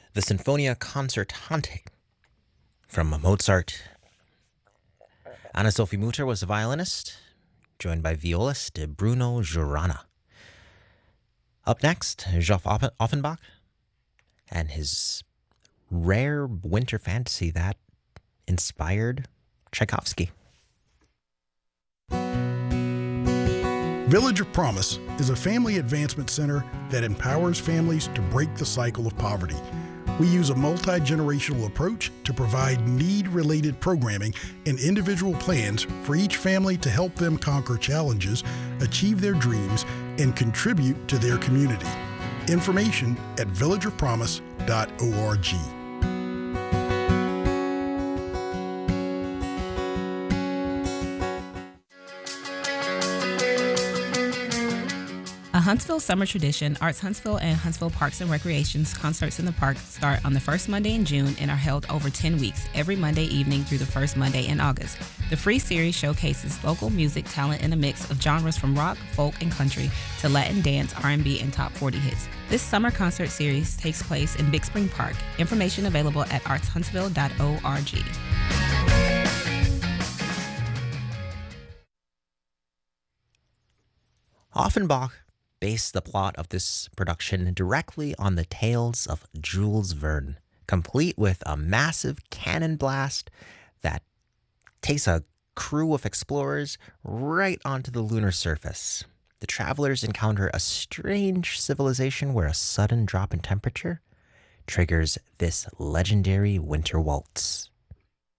the Sinfonia Concertante from Mozart. Anna Sophie Mutter was the violinist, joined by violist Bruno Giurana. Up next, Geoff Offenbach and his rare winter fantasy that inspired Tchaikovsky. Village of Promise is a family advancement center that empowers families to break the cycle of poverty. We use a multi-generational approach to provide need-related programming and individual plans for each family to help them conquer challenges, achieve their dreams, and contribute to their community. Information at villageofpromise.org. A Huntsville summer tradition, Arts Huntsville and Huntsville Parks and Recreation's concerts in the park start on the first Monday in June and are held over 10 weeks, every Monday evening through the first Monday in August. The free series showcases local music talent in a mix of genres from rock, folk, and country to Latin dance, R&B, and top 40 hits. This summer concert series takes place in Big Spring Park. Information available at artshuntsville.org. Offenbach based the plot of this production directly on the tales of Jules Verne, complete with a massive cannon blast that takes a crew of explorers right onto the lunar surface. The travelers encounter a strange civilization where a sudden drop in temperature triggers this legendary winter waltz.